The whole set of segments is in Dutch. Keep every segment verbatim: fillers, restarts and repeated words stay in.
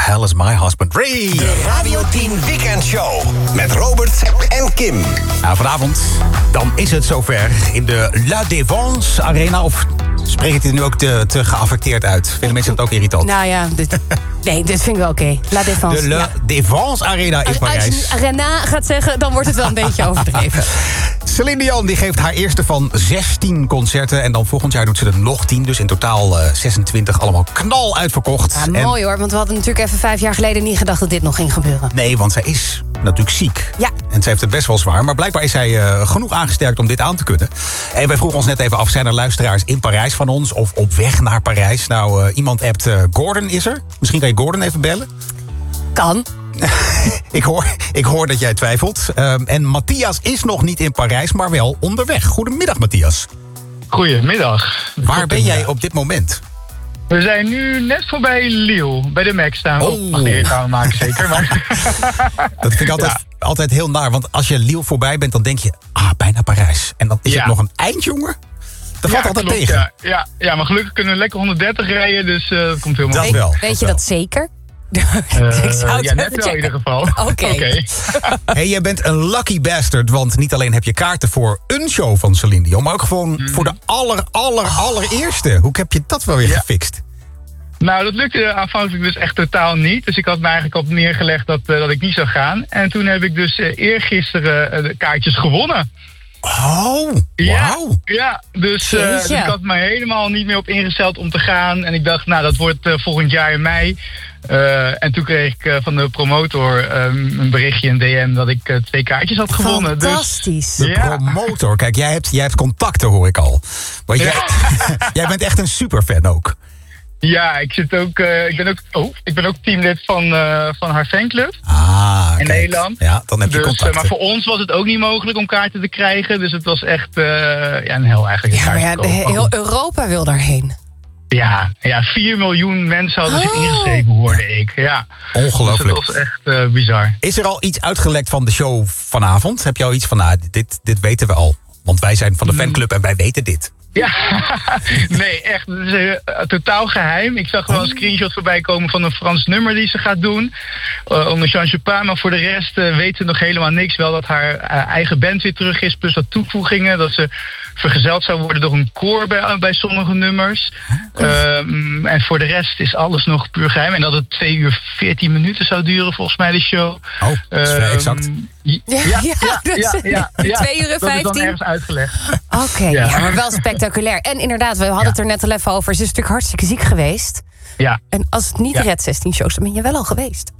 hell is my husband? Ray! De Radio tien Weekend Show met Robert en Kim. Nou, vanavond, dan is het zover in de La Défense Arena. Of spreek ik dit nu ook te, te geaffecteerd uit? Vinden mensen dat ook irritant? Nou ja, dit, nee, dit vind ik wel oké. Okay. La Défense. De La ja. Défense Arena in als, Parijs. Als je Arena gaat zeggen, dan wordt het wel een beetje overdreven. Celine Dion die geeft haar eerste van zestien concerten. En dan volgend jaar doet ze er nog tien. Dus in totaal uh, zesentwintig. Allemaal knal uitverkocht. Ja, en... mooi hoor, want we hadden natuurlijk even vijf jaar geleden niet gedacht dat dit nog ging gebeuren. Nee, want zij is natuurlijk ziek. Ja. En ze heeft het best wel zwaar. Maar blijkbaar is zij uh, genoeg aangesterkt om dit aan te kunnen. En wij vroegen ons net even af, zijn er luisteraars in Parijs van ons? Of op weg naar Parijs? Nou, uh, iemand appt, uh, Gordon is er. Misschien kan je Gordon even bellen? Kan. ik, hoor, ik hoor dat jij twijfelt. Um, en Matthias is nog niet in Parijs, maar wel onderweg. Goedemiddag, Matthias. Goedemiddag. Waar ben jij op dit moment? We zijn nu net voorbij Lille, bij de Mac staan. Oh. Mag niet reclame maken, zeker. Maar... Dat vind ik altijd, ja. altijd heel naar. Want als je Lille voorbij bent, dan denk je, ah, bijna Parijs. En dan is ja. het nog een eind, jongen. Dat valt ja, altijd klopt, tegen. Ja. Ja, ja, maar gelukkig kunnen we lekker honderddertig rijden, dus uh, dat komt helemaal dat goed. wel. Weet dat je wel. dat zeker? Uh, ja, net wel in ieder geval. Oké. Okay. Okay. Hey, jij bent een lucky bastard, want niet alleen heb je kaarten voor een show van Celine Dion, maar ook gewoon mm. voor de aller, aller, allereerste. Hoe heb je dat wel weer ja. gefixt? Nou, dat lukte aanvankelijk dus echt totaal niet. Dus ik had me eigenlijk op neergelegd dat, uh, dat ik niet zou gaan. En toen heb ik dus uh, eergisteren uh, de kaartjes gewonnen. Oh, ja, wauw. Ja, dus, uh, dus ik had me helemaal niet meer op ingesteld om te gaan. En ik dacht, nou, dat wordt uh, volgend jaar in mei. Uh, en toen kreeg ik uh, van de promotor um, een berichtje, een D M, dat ik uh, twee kaartjes had gewonnen. Fantastisch. Dus, de ja. promotor, kijk, jij hebt, jij hebt contacten, hoor ik al. Want jij, jij bent echt een superfan ook. Ja, ik zit ook, uh, ik ben ook, oh, ik ben ook teamlid van, uh, van haar fanclub. Ah, in kijk. Nederland. Ja, dan heb je dus, contacten. Uh, maar voor ons was het ook niet mogelijk om kaarten te krijgen. Dus het was echt uh, ja, een hel eigenlijk. Ja, maar ja, de, heel Europa wil daarheen. Ja, ja, vier miljoen mensen hadden zich oh. ingeschreven, hoorde ik. Ja. Ongelooflijk. Dus dat was echt uh, bizar. Is er al iets uitgelekt van de show vanavond? Heb je al iets van, nou, dit, dit weten we al? Want wij zijn van de fanclub en wij weten dit. Ja, nee, echt. Het is uh, totaal geheim. Ik zag wel een screenshot voorbij komen van een Frans nummer die ze gaat doen. Uh, onder Jean Chopin. Maar voor de rest uh, weten we nog helemaal niks. Wel dat haar uh, eigen band weer terug is. Plus wat toevoegingen. Dat ze vergezeld zou worden door een koor bij, bij sommige nummers. Um, en voor de rest is alles nog puur geheim. En dat het twee uur veertien minuten zou duren volgens mij de show. Oh, dat is vrij exact. Um, ja, ja, ja, ja, ja, ja, ja. twee uur en vijftien. Dat is dan ergens uitgelegd. Oké, okay, ja. ja, maar wel spectaculair. En inderdaad, we hadden ja. het er net al even over. Ze is natuurlijk hartstikke ziek geweest. Ja. En als het niet ja. redt zestien shows, dan ben je wel al geweest.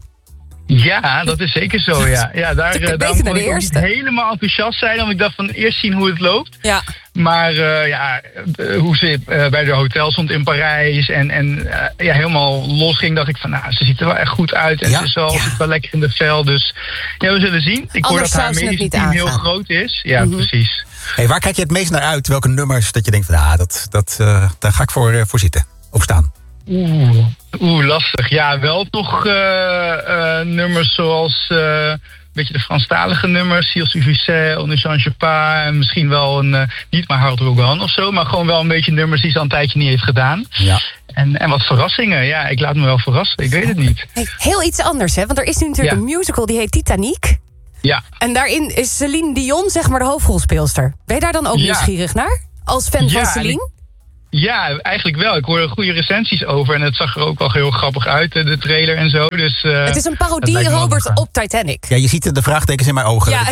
Ja, dat is zeker zo, ja. ja daar uh, daarom kon ik ook niet helemaal enthousiast zijn. Want ik dacht van eerst zien hoe het loopt. Ja. Maar uh, ja, hoe ze uh, bij de hotel stond in Parijs en, en uh, ja, helemaal los ging, dacht ik van, nou, ze ziet er wel echt goed uit. En ja, ze is wel, ja. zit wel lekker in de vel. Dus ja, we zullen zien. Ik Anders hoor dat haar medische team heel groot is. Ja, mm-hmm. precies. Hey, waar kijk je het meest naar uit? Welke nummers dat je denkt van, ah, dat, dat, uh, daar ga ik voor, uh, voor zitten of staan? Oeh, oeh, lastig. Ja, wel toch uh, uh, nummers zoals uh, een beetje de Franstalige nummers, S'il suffisait, On ne change pas, en misschien wel een, uh, niet maar Harold Rogan of zo, maar gewoon wel een beetje nummers die ze al een tijdje niet heeft gedaan. Ja. En, en wat verrassingen, ja, ik laat me wel verrassen, ik weet het niet. Hey, heel iets anders, hè, want er is nu natuurlijk ja. een musical die heet Titanic. Ja. En daarin is Celine Dion, zeg maar, de hoofdrolspeelster. Ben je daar dan ook ja. nieuwsgierig naar? Als fan ja, van Celine? Ja, eigenlijk wel. Ik hoorde goede recensies over. En het zag er ook wel heel grappig uit, de trailer en zo. Dus, uh, het is een parodie, Robert, op Titanic. Ja, je ziet de vraagtekens in mijn ogen. Ja,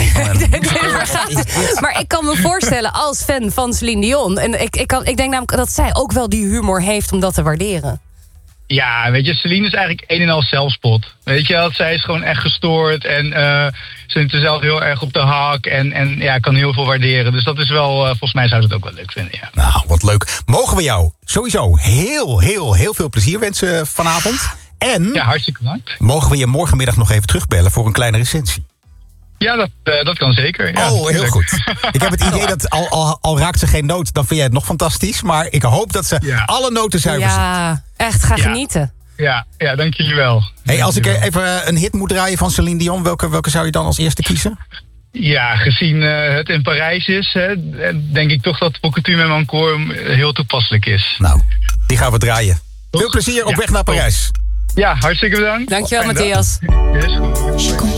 maar, maar ik kan me voorstellen als fan van Celine Dion. En ik, ik, kan, ik denk namelijk dat zij ook wel die humor heeft om dat te waarderen. Ja, weet je, Celine is eigenlijk een en al zelfspot. Weet je wel, zij is gewoon echt gestoord en uh, ze zit er zelf heel erg op de hak en, en ja, kan heel veel waarderen. Dus dat is wel, uh, volgens mij zou ze het ook wel leuk vinden, ja. Nou, wat leuk. Mogen we jou sowieso heel, heel, heel veel plezier wensen vanavond. En ja, hartstikke bedankt. Mogen we je morgenmiddag nog even terugbellen voor een kleine recensie? Ja, dat, uh, dat kan zeker. Ja, oh, heel goed. Ik heb het idee dat al, al, al raakt ze geen noot, dan vind jij het nog fantastisch. Maar ik hoop dat ze ja. alle noten zuiver zit. Ja, echt, ga ja. genieten. Ja, ja, dank jullie wel. Hey, als ik even een hit moet draaien van Celine Dion, welke, welke zou je dan als eerste kiezen? Ja, gezien uh, het in Parijs is, hè, denk ik toch dat Pocketune met Encore heel toepasselijk is. Nou, die gaan we draaien. Veel plezier op ja, weg naar Parijs. Ja, hartstikke bedankt. Dankjewel, Fijne dag. Matthias. Yes, goed.